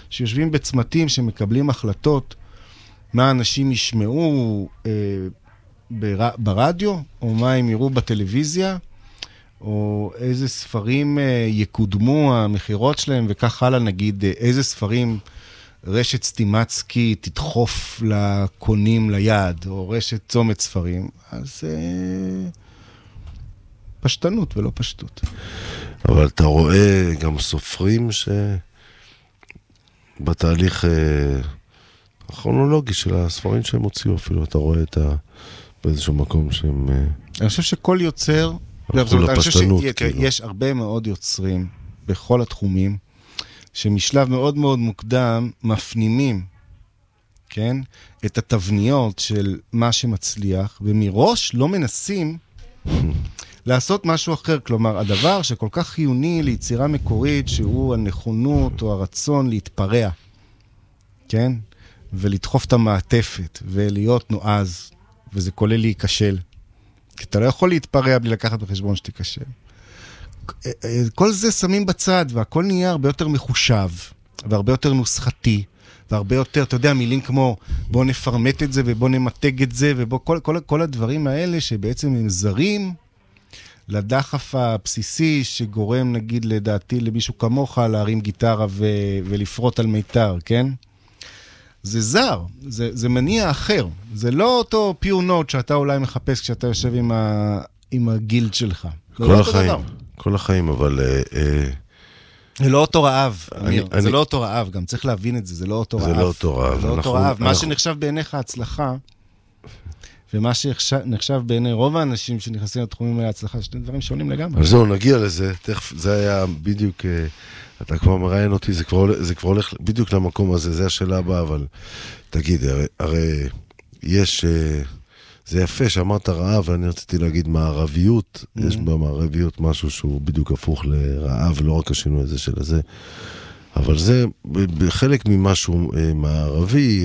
שיושבים בצמתים שמקבלים החלטות, מה אנשים ישמעו ברדיו, או מה הם יראו בטלוויזיה, או איזה ספרים יקודמו המחירות שלהם, וכך הלאה נגיד, איזה ספרים רשת סטימצקי תדחוף לקונים ליד, או רשת צומת ספרים, אז פשטנות ולא פשטות. אבל אתה רואה גם סופרים שבתהליך הכרונולוגי של הספרים שהם הוציאו אפילו, אתה רואה באיזשהו מקום שהם... אני חושב שכל יוצר, יש הרבה מאוד יוצרים בכל התחומים, שמשלב מאוד מאוד מוקדם מפנימים, כן? את התבניות של מה שמצליח, ומראש לא מנסים לעשות משהו אחר. כלומר, הדבר שכל כך חיוני ליצירה מקורית, שהוא הנכונות או הרצון להתפרע, כן? ולדחוף את המעטפת, ולהיות נועז, וזה כולל להיכשל. כי אתה לא יכול להתפרע בלי לקחת בחשבון שתיכשל. כל זה שמים בצד, והכל נהיה הרבה יותר מחושב, והרבה יותר נוסחתי, והרבה יותר, אתה יודע, מילים כמו בוא נפרמט את זה, ובוא נמתג את זה, כל הדברים האלה שבעצם הם זרים לדחף הבסיסי, שגורם, נגיד, לדעתי, למישהו כמוך, להרים גיטרה ולפרוט על מיתר, כן? זה זר, זה מניע אחר. זה לא אותו פיור נוט שאתה אולי מחפש כשאתה יושב עם הגילד שלך. כל החיים, אבל... זה לא אותו רעב, זה לא אותו רעב, גם צריך להבין את זה, זה לא אותו רעב. זה לא אותו רעב. זה לא אותו רעב. מה שנחשב בעיניך הצלחה, ומה שנחשב בעיני רוב האנשים שנכנסים לתחומים האלה הצלחה, שני דברים שונים לגמרי. אז זהו, נגיע לזה, תכף, זה היה בדיוק, אתה כבר מראיין אותי, זה כבר הולך בדיוק למקום הזה, זה השאלה הבאה, אבל תגיד, הרי יש... זה יפה שאמרת רעב, ואני רציתי להגיד מערביות, יש במערביות משהו שהוא בדיוק הפוך לרעב, ולא רק השינוי הזה של הזה, אבל זה בחלק ממשהו מערבי,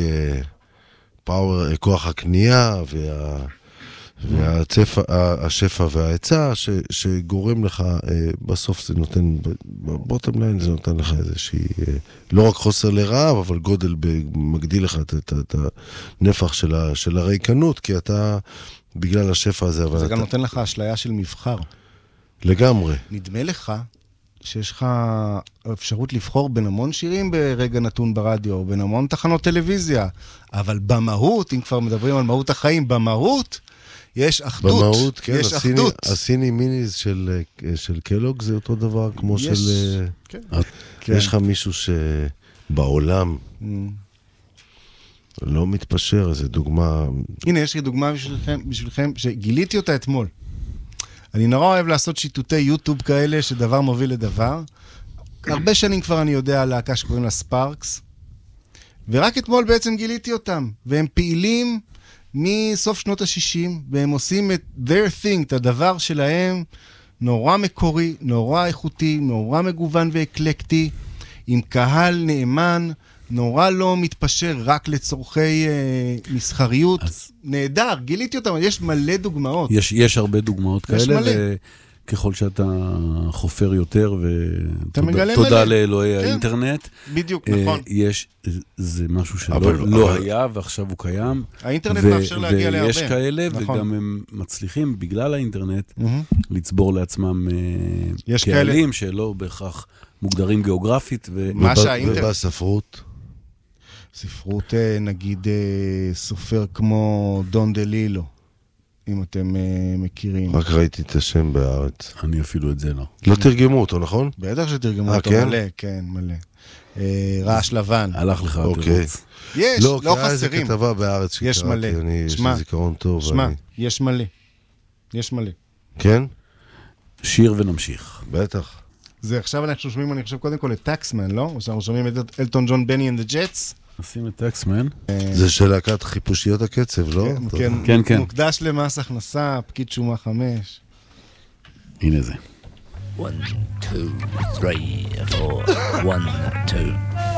כוח הקנייה והשפע וההיצע, שגורם לך, בסוף זה נותן, בוטם ליין זה נותן לך איזושהי, לא רק חוסר לרעב, אבל גודל מגדיל לך את הנפח של הריקנות, כי אתה, בגלל השפע הזה, זה גם נותן לך אשליה של מבחר. לגמרי. נדמה לך שיש לך אפשרות לבחור בין המון שירים ברגע נתון ברדיו, או בין המון תחנות טלוויזיה, אבל במהות, אם כבר מדברים על מהות החיים, במהות, יש אחדות. במהות, כן, הסיני מיניז של קלוג זה אותו דבר כמו של... יש לך מישהו שבעולם לא מתפשר, איזו דוגמה... הנה, יש לי דוגמה בשבילכם, שגיליתי אותה אתמול. אני נורא אוהב לעשות שיטוטי יוטיוב כאלה, שדבר מוביל לדבר. הרבה שנים כבר אני יודע על להקה שקוראים לה ספארקס, ורק אתמול בעצם גיליתי אותם, והם פעילים מסוף שנות ה-60, והם עושים את their thing, את הדבר שלהם, נורא מקורי, נורא איכותי, נורא מגוון ואקלקטי, עם קהל נאמן, נורא לא מתפשר רק לצורכי מסחריות. נהדר, גיליתי אותם, יש מלא דוגמאות. יש הרבה דוגמאות כאלה, וככל שאתה חופר יותר, ותודה לאלוהי האינטרנט. בדיוק, נכון. זה משהו שלא היה, ועכשיו הוא קיים. האינטרנט מאפשר להגיע להרבה. ויש כאלה, וגם הם מצליחים, בגלל האינטרנט, לצבור לעצמם קהלים, שלא בהכרח מוגדרים גיאוגרפית. ובספרות? ספרות, נגיד, סופר כמו דון דלילו, אם אתם מכירים. רק ראיתי את השם בארץ. אני אפילו את זה לא. לא תרגמו אותו, נכון? בטח שתרגמו אותו, מלא, כן, מלא. רעש לבן. הלך לך התירוץ. יש, לא חסרים. לא, קרא איזה כתבה בארץ שקראתי, יש לי זיכרון טוב. שמע, יש מלא. יש מלא. כן? שיר ונמשיך. בטח. זה עכשיו אנחנו שומעים, אני חושב קודם כל את טקסמן, לא? או שאנחנו שומעים את אלטון ג'ון, בני and the Jets. נשים את טקסמן. זה של להקת חיפושיות הקצב, לא? כן, כן. מוקדש למס הכנסה, פקיד שומה 5. הנה זה. 1, 2, 3, 4, 1, 2